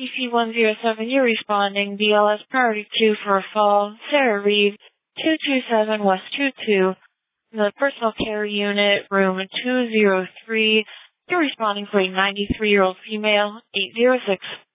PC-107, you're responding. BLS priority 2 for a fall. Sarah Reed, 227 West 22. The personal care unit, room 203. You're responding for a 93-year-old female, 806.